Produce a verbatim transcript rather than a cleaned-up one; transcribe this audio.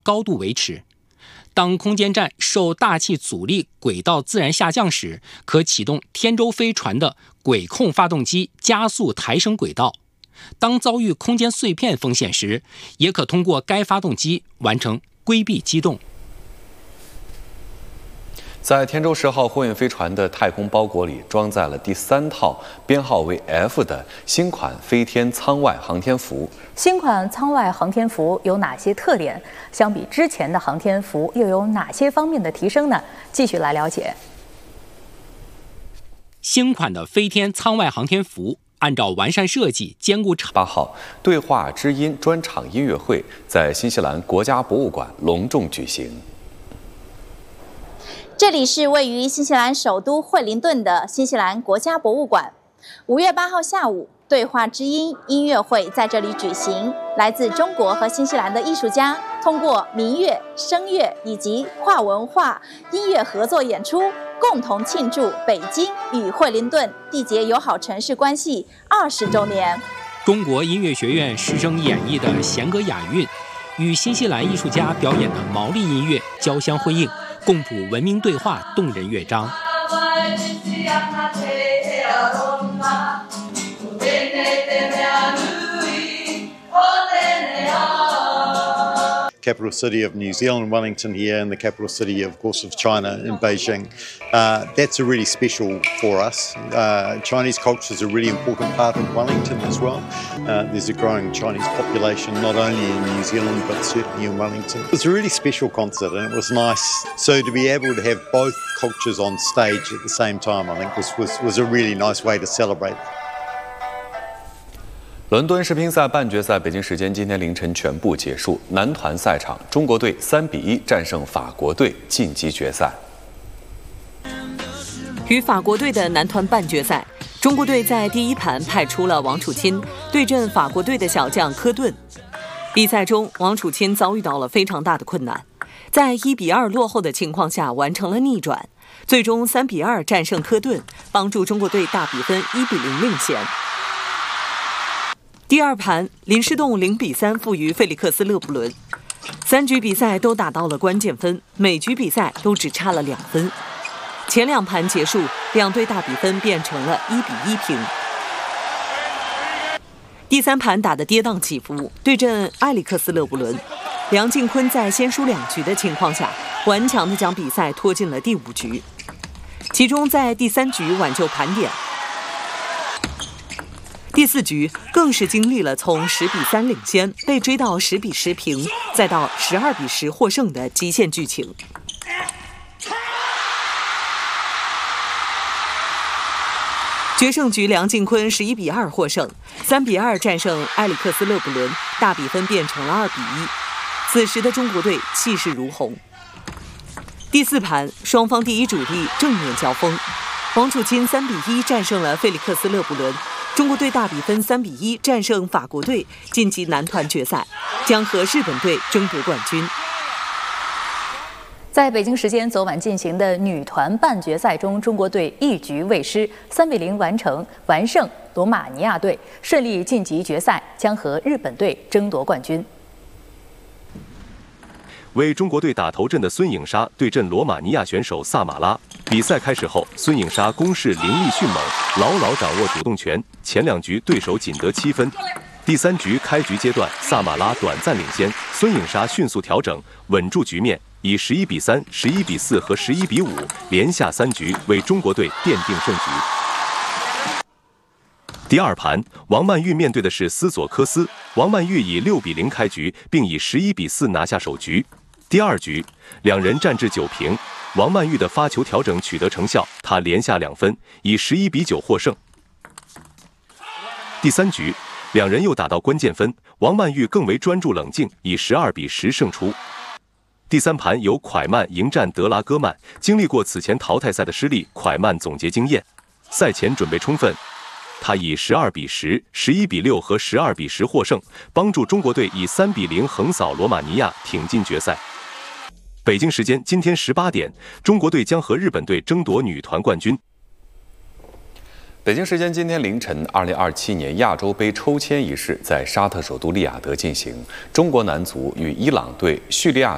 高度维持。当空间站受大气阻力轨道自然下降时，可启动天舟飞船的轨控发动机加速抬升轨道。当遭遇空间碎片风险时，也可通过该发动机完成规避机动。 在天舟十号货运飞船的太空包裹里，装载了第三套编号为 F 的新款飞天舱外航天服。 新款舱外航天服有哪些特点？相比之前的航天服，又有哪些方面的提升呢？继续来了解。 新款的飞天舱外航天服按照完善设计、兼顾场。 八号，对话知音专场音乐会在新西兰国家博物馆隆重举行。 这里是位于新西兰首都惠灵顿的新西兰国家博物馆。五月八号下午，对话知音音乐会在这里举行。来自中国和新西兰的艺术家通过民乐、声乐以及跨文化音乐合作演出，共同庆祝北京与惠灵顿缔结友好城市关系二十周年。 中国音乐学院师生演绎的弦歌雅韵，与新西兰艺术家表演的毛利音乐交相辉映，共谱文明对话动人乐章。 Capital city of New Zealand, Wellington here, and the capital city, of course, of China in Beijing. Uh, that's a really special for us. Uh, Chinese culture is a really important part of Wellington as well. Uh, there's a growing Chinese population, not only in New Zealand, but certainly in Wellington. It was a really special concert, and it was nice. So to be able to have both cultures on stage at the same time, I think was, was, was a really nice way to celebrate. 伦敦世乒赛半决赛，北京时间今天凌晨全部结束。男团赛场，中国队三比一战胜法国队，晋级决赛。 与法国队的男团半决赛，中国队在第一盘派出了王楚钦对阵法国队的小将科顿。比赛中，王楚钦遭遇到了非常大的困难，在一比二落后的情况下完成了逆转，最终三比二战胜科顿，帮助中国队大比分一比零领先。第二盘，林诗栋零比三负于费利克斯·勒布伦。三局比赛都打到了关键分，每局比赛都只差了两分。前两盘结束，两队大比分变成了一比一平。第三盘打得跌宕起伏，对阵埃里克斯·勒布伦，梁靖昆在先输两局的情况下，顽强地将比赛拖进了第五局。其中在第三局挽救盘点。第四局更是经历了从十比三领先被追到十比十平，再到十二比十获胜的极限剧情。决胜局，梁靖昆十一比二获胜，三比二战胜埃里克斯·勒布伦，大比分变成了二比一。此时的中国队气势如虹。第四盘，双方第一主力正面交锋，王楚钦三比一战胜了费利克斯·勒布伦。中国队大比分三比一战胜法国队，晋级男团决赛，将和日本队争夺冠军。 在北京时间昨晚进行的女团半决赛中，中国队一局未失，三比零完成完胜罗马尼亚队，顺利晋级决赛，将和日本队争夺冠军。 为中国队打头阵的孙颖莎对阵罗马尼亚选手萨马拉。比赛开始后，孙颖莎攻势凌厉迅猛，牢牢掌握主动权。前两局对手仅得七分。第三局开局阶段，萨马拉短暂领先，孙颖莎迅速调整，稳住局面，以十一比三、十一比四和十一比五连下三局，为中国队奠定胜局。第二盘，王曼玉面对的是斯佐科斯，王曼玉以六比零开局，并以十一比四拿下首局。第二局，两人战至九平，王曼玉的发球调整取得成效，她连下两分，以十一比九获胜。第三局，两人又打到关键分，王曼玉更为专注冷静，以十二比十胜出。第三盘由蒯曼迎战德拉戈曼，经历过此前淘汰赛的失利，蒯曼总结经验，赛前准备充分。他以十二比十、十一比六和十二比十获胜，帮助中国队以三比零横扫罗马尼亚，挺进决赛。北京时间今天十八点，中国队将和日本队争夺女团冠军。 北京时间今天凌晨，二零二七年亚洲杯抽签仪式在沙特首都利雅得进行，中国男足与伊朗队、叙利亚